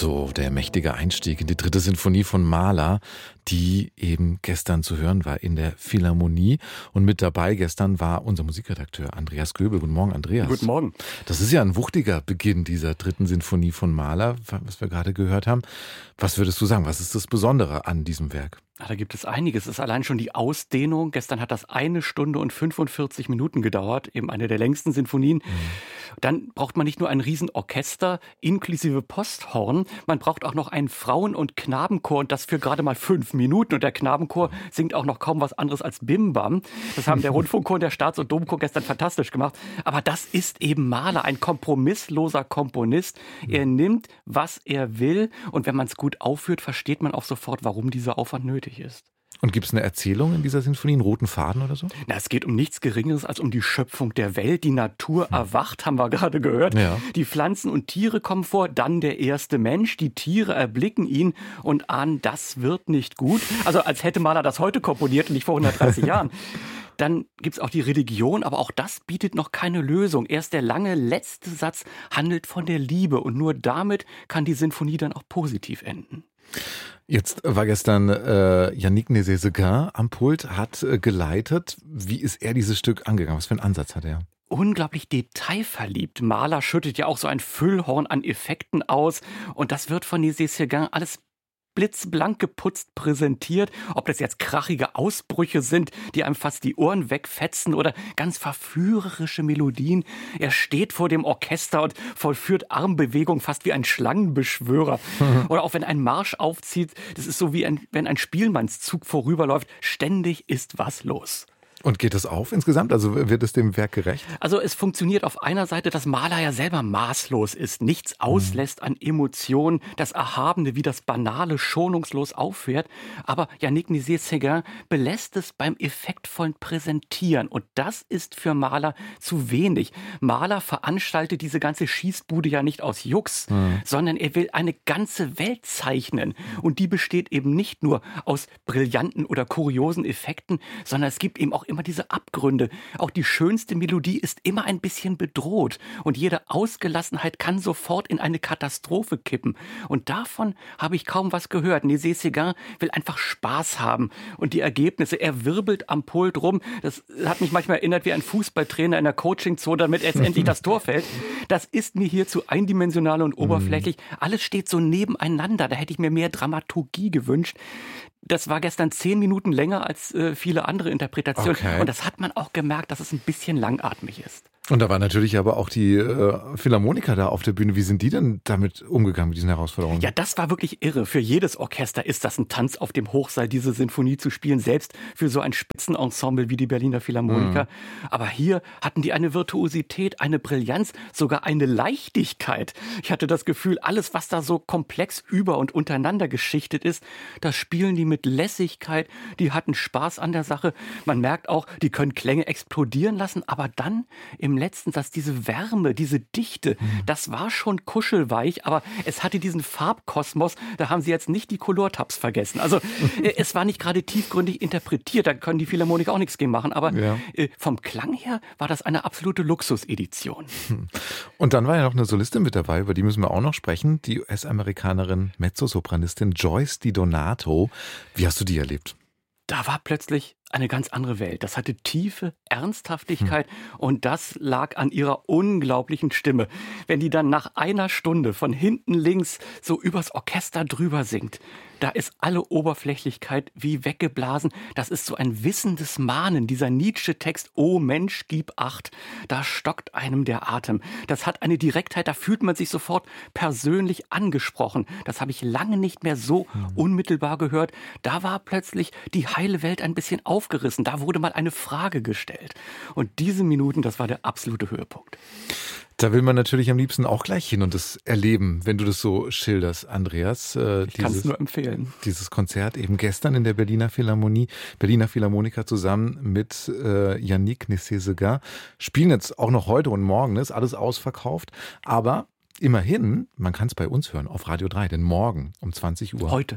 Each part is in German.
So, der mächtige Einstieg in die dritte Sinfonie von Mahler, die eben gestern zu hören war in der Philharmonie. Und mit dabei gestern war unser Musikredakteur Andreas Göbel. Guten Morgen, Andreas. Guten Morgen. Das ist ja ein wuchtiger Beginn dieser dritten Sinfonie von Mahler, was wir gerade gehört haben. Was würdest du sagen, was ist das Besondere an diesem Werk? Da gibt es einiges. Es ist allein schon die Ausdehnung. Gestern hat das 1 Stunde und 45 Minuten gedauert, eben eine der längsten Sinfonien. Dann braucht man nicht nur ein Riesenorchester inklusive Posthorn, man braucht auch noch einen Frauen- und Knabenchor und das für gerade mal 5 Minuten. Und der Knabenchor singt auch noch kaum was anderes als Bim-Bam. Das haben der Rundfunkchor und der Staats- und Domchor gestern fantastisch gemacht. Aber das ist eben Mahler, ein kompromissloser Komponist. Er nimmt, was er will und wenn man es gut aufführt, versteht man auch sofort, warum dieser Aufwand nötig ist. Und gibt es eine Erzählung in dieser Sinfonie, einen roten Faden oder so? Na, es geht um nichts Geringeres als um die Schöpfung der Welt. Die Natur erwacht, haben wir gerade gehört. Ja. Die Pflanzen und Tiere kommen vor, dann der erste Mensch. Die Tiere erblicken ihn und ahnen, das wird nicht gut. Also als hätte Mahler das heute komponiert und nicht vor 130 Jahren. Dann gibt es auch die Religion, aber auch das bietet noch keine Lösung. Erst der lange letzte Satz handelt von der Liebe und nur damit kann die Sinfonie dann auch positiv enden. Jetzt war gestern Yannick Nézet-Séguin am Pult, hat geleitet. Wie ist er dieses Stück angegangen? Was für einen Ansatz hat er? Unglaublich detailverliebt. Mahler schüttet ja auch so ein Füllhorn an Effekten aus und das wird von Nézet-Séguin alles blitzblank geputzt präsentiert. Ob das jetzt krachige Ausbrüche sind, die einem fast die Ohren wegfetzen oder ganz verführerische Melodien. Er steht vor dem Orchester und vollführt Armbewegungen fast wie ein Schlangenbeschwörer. Oder auch wenn ein Marsch aufzieht, das ist so wie wenn ein Spielmannszug vorüberläuft. Ständig ist was los. Und geht es auf insgesamt? Also wird es dem Werk gerecht? Also es funktioniert auf einer Seite, dass Mahler ja selber maßlos ist, nichts auslässt an Emotionen, das Erhabene wie das Banale schonungslos auffährt. Aber Yannick Nézet-Séguin belässt es beim effektvollen Präsentieren. Und das ist für Mahler zu wenig. Mahler veranstaltet diese ganze Schießbude ja nicht aus Jux, sondern er will eine ganze Welt zeichnen. Und die besteht eben nicht nur aus brillanten oder kuriosen Effekten, sondern es gibt eben auch immer diese Abgründe. Auch die schönste Melodie ist immer ein bisschen bedroht. Und jede Ausgelassenheit kann sofort in eine Katastrophe kippen. Und davon habe ich kaum was gehört. Nézet-Séguin will einfach Spaß haben. Und die Ergebnisse, er wirbelt am Pult rum. Das hat mich manchmal erinnert wie ein Fußballtrainer in der Coachingzone, damit jetzt endlich das Tor fällt. Das ist mir hier zu eindimensional und oberflächlich. Alles steht so nebeneinander. Da hätte ich mir mehr Dramaturgie gewünscht. Das war gestern 10 Minuten länger als viele andere Interpretationen. Okay. Und das hat man auch gemerkt, dass es ein bisschen langatmig ist. Und da war natürlich aber auch die Philharmoniker da auf der Bühne. Wie sind die denn damit umgegangen, mit diesen Herausforderungen? Ja, das war wirklich irre. Für jedes Orchester ist das ein Tanz auf dem Hochseil, diese Sinfonie zu spielen, selbst für so ein Spitzenensemble wie die Berliner Philharmoniker. Aber hier hatten die eine Virtuosität, eine Brillanz, sogar eine Leichtigkeit. Ich hatte das Gefühl, alles, was da so komplex über- und untereinander geschichtet ist, das spielen die mit Lässigkeit. Die hatten Spaß an der Sache. Man merkt auch, die können Klänge explodieren lassen, aber dann im letzten Satz diese Wärme, diese Dichte, das war schon kuschelweich, aber es hatte diesen Farbkosmos, da haben sie jetzt nicht die Colortabs vergessen. Also es war nicht gerade tiefgründig interpretiert, da können die Philharmoniker auch nichts gegen machen, aber vom Klang her war das eine absolute Luxusedition. Und dann war ja noch eine Solistin mit dabei, über die müssen wir auch noch sprechen, die US-Amerikanerin Mezzosopranistin Joyce DiDonato. Wie hast du die erlebt? Da war plötzlich eine ganz andere Welt. Das hatte tiefe Ernsthaftigkeit und das lag an ihrer unglaublichen Stimme. Wenn die dann nach 1 Stunde von hinten links so übers Orchester drüber singt, da ist alle Oberflächlichkeit wie weggeblasen. Das ist so ein wissendes Mahnen, dieser Nietzsche-Text, oh Mensch, gib Acht. Da stockt einem der Atem. Das hat eine Direktheit, da fühlt man sich sofort persönlich angesprochen. Das habe ich lange nicht mehr so unmittelbar gehört. Da war plötzlich die heile Welt ein bisschen aufgerissen. Da wurde mal eine Frage gestellt. Und diese Minuten, das war der absolute Höhepunkt. Da will man natürlich am liebsten auch gleich hin und das erleben, wenn du das so schilderst, Andreas. Ich kann es nur empfehlen. Dieses Konzert eben gestern in der Berliner Philharmonie, Berliner Philharmoniker zusammen mit Yannick Nézet-Séguin, spielen jetzt auch noch heute und morgen, ist alles ausverkauft, aber immerhin, man kann es bei uns hören auf Radio 3, denn morgen um 20 Uhr. Heute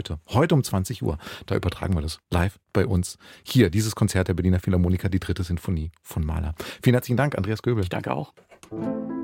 um 20 Uhr, da übertragen wir das live bei uns. Hier, dieses Konzert der Berliner Philharmoniker, die dritte Sinfonie von Mahler. Vielen herzlichen Dank, Andreas Göbel. Ich danke auch.